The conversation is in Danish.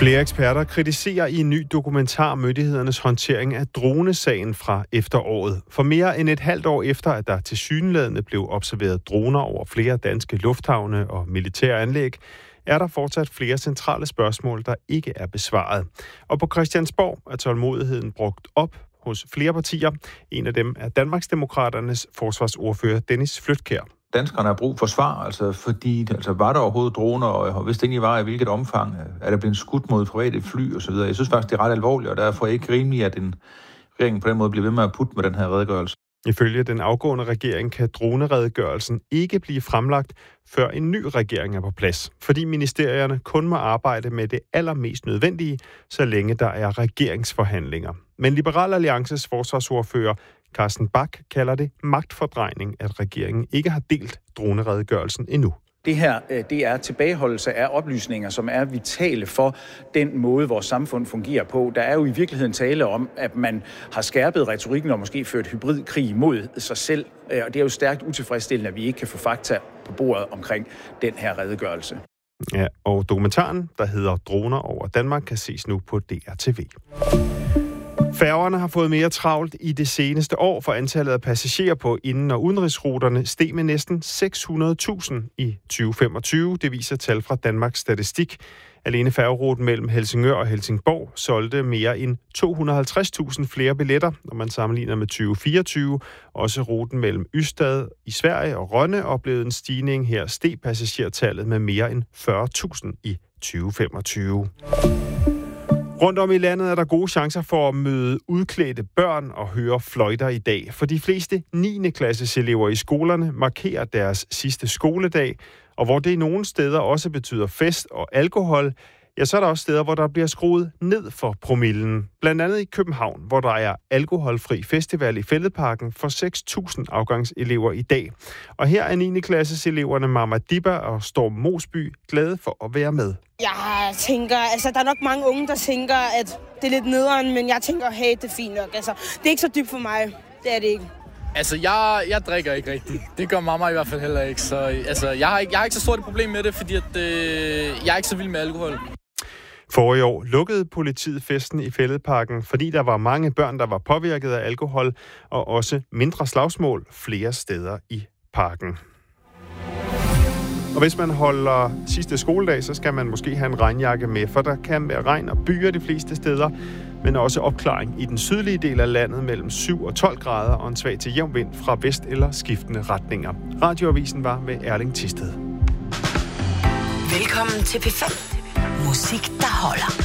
Flere eksperter kritiserer i en ny dokumentar myndighedernes håndtering af dronesagen fra efteråret. For mere end et halvt år efter, at der tilsyneladende blev observeret droner over flere danske lufthavne og militære anlæg, er der fortsat flere centrale spørgsmål, der ikke er besvaret. Og på Christiansborg er tålmodigheden brugt op hos flere partier. En af dem er Danmarksdemokraternes forsvarsordfører Dennis Flydtkjær. Danskerne har brug for svar, fordi var der overhovedet droner, og hvis det egentlig var, i hvilket omfang, er der blevet skudt mod private fly osv. Jeg synes faktisk, det er ret alvorligt, og derfor er ikke rimeligt, at en regering på den måde bliver ved med at putte med den her redegørelse. Ifølge den afgående regering kan droneredegørelsen ikke blive fremlagt, før en ny regering er på plads, fordi ministerierne kun må arbejde med det allermest nødvendige, så længe der er regeringsforhandlinger. Men Liberal Alliances forsvarsordfører Carsten Bach kalder det magtfordrejning, at regeringen ikke har delt droneredegørelsen endnu. Det her, det er tilbageholdelse af oplysninger, som er vitale for den måde, vores samfund fungerer på. Der er jo i virkeligheden tale om, at man har skærpet retorikken og måske ført hybridkrig mod sig selv. Og det er jo stærkt utilfredsstillende, at vi ikke kan få fakta på bordet omkring den her redegørelse. Ja, og dokumentaren, der hedder Droner over Danmark, kan ses nu på DRTV. Færgerne har fået mere travlt i det seneste år, for antallet af passagerer på inden- og udenrigsruterne steg med næsten 600.000 i 2025. Det viser tal fra Danmarks Statistik. Alene færgeruten mellem Helsingør og Helsingborg solgte mere end 250.000 flere billetter, når man sammenligner med 2024. Også ruten mellem Ystad i Sverige og Rønne oplevede en stigning. Her steg passagertallet med mere end 40.000 i 2025. Rundt om i landet er der gode chancer for at møde udklædte børn og høre fløjter i dag. For de fleste 9. klasses elever i skolerne markerer deres sidste skoledag, og hvor det i nogle steder også betyder fest og alkohol, ja, så er der også steder, hvor der bliver skruet ned for promillen. Blandt andet i København, hvor der er alkoholfri festival i Fælledparken for 6.000 afgangselever i dag. Og her er 9. klasses eleverne Mama Dibba og Storm Mosby glade for at være med. Jeg tænker, der er nok mange unge, der tænker, at det er lidt nederen, men jeg tænker, hey, det er fint nok. Det er ikke så dybt for mig. Det er det ikke. Jeg drikker ikke rigtigt. Det gør mamma i hvert fald heller ikke. Så jeg har ikke så stort et problem med det, fordi jeg er ikke så vild med alkohol. Forrige år lukkede politiet festen i Fælledparken, fordi der var mange børn, der var påvirket af alkohol, og også mindre slagsmål flere steder i parken. Og hvis man holder sidste skoledag, så skal man måske have en regnjakke med, for der kan være regn og byer de fleste steder, men også opklaring i den sydlige del af landet mellem 7 og 12 grader og en svag til jævn vind fra vest- eller skiftende retninger. Radioavisen var med Erling Thisted. Velkommen til P5. Musik, der holder.